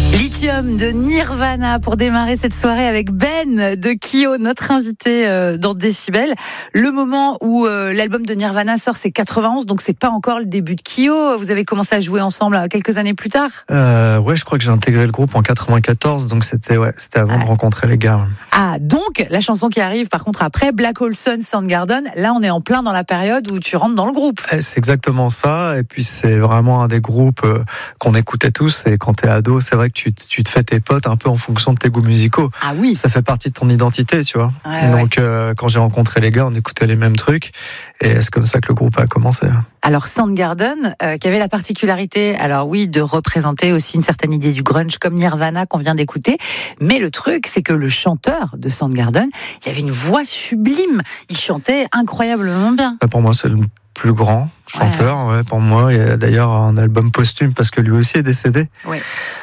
Lithium de Nirvana pour démarrer cette soirée avec Ben de Kyo, notre invité dans Décibel. Le moment où l'album de Nirvana sort, c'est 91, donc c'est pas encore le début de Kyo. Vous avez commencé à jouer ensemble quelques années plus tard. Ouais, je crois que j'ai intégré le groupe en 94, donc c'était avant de rencontrer les gars. Ah, donc la chanson qui arrive par contre après, Black Hole Sun, Soundgarden, là on est en plein dans la période où tu rentres dans le groupe. C'est exactement ça, et puis c'est vraiment un des groupes qu'on écoutait tous, et quand t'es ado, c'est vrai que tu te fais tes potes un peu en fonction de tes goûts musicaux. Ah oui. Ça fait partie de ton identité, tu vois. Ouais, donc quand j'ai rencontré les gars, on écoutait les mêmes trucs, et c'est comme ça que le groupe a commencé. Alors Soundgarden, qui avait la particularité, alors oui, de représenter aussi une certaine idée du grunge comme Nirvana qu'on vient d'écouter, mais le truc, c'est que le chanteur de Soundgarden, il avait une voix sublime, il chantait incroyablement bien. Pour moi, c'est le plus grand chanteur, ouais, pour moi. Il y a d'ailleurs un album posthume parce que lui aussi est décédé. Ouais.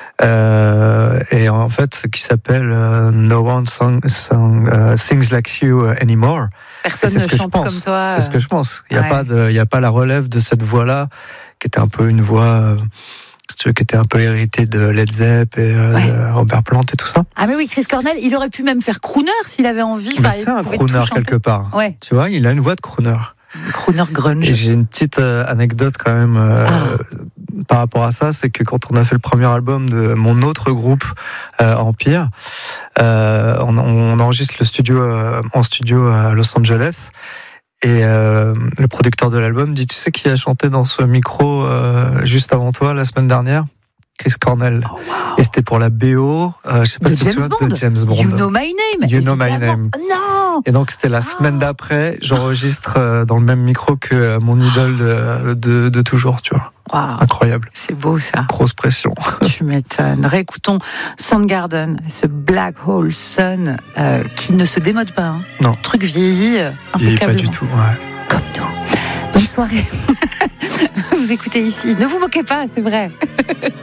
Et en fait, qui s'appelle No One Sings Like You Anymore. Personne ne chante comme toi. C'est ce que je pense. Il y a pas la relève de cette voix-là, qui était un peu une voix, qui était un peu héritée de Led Zepp et de Robert Plant et tout ça. Ah mais oui, Chris Cornell, il aurait pu même faire crooner s'il avait envie. C'est un crooner quelque part. Ouais. Tu vois, il a une voix de crooner. Crooner grunge. Et j'ai une petite anecdote quand même par rapport à ça, c'est que quand on a fait le premier album de mon autre groupe Empire, on enregistre en studio à Los Angeles, et le producteur de l'album dit: tu sais qui a chanté dans ce micro juste avant toi la semaine dernière? Chris Cornell. Oh, wow. Et c'était pour la BO, je sais pas si tu te souviens, de James Bond. You Know My Name. You Know My Name. Non. Et donc c'était la semaine d'après, j'enregistre dans le même micro que mon idole de toujours, tu vois. Wow. Incroyable. C'est beau ça. Grosse pression. Tu m'étonnes. Réécoutons Soundgarden, ce Black Hole Sun qui ne se démode pas. Hein. Non. Truc vieilli impeccablement. Pas du tout, ouais. Comme nous. Bonne soirée. Vous écoutez ici. Ne vous moquez pas, c'est vrai.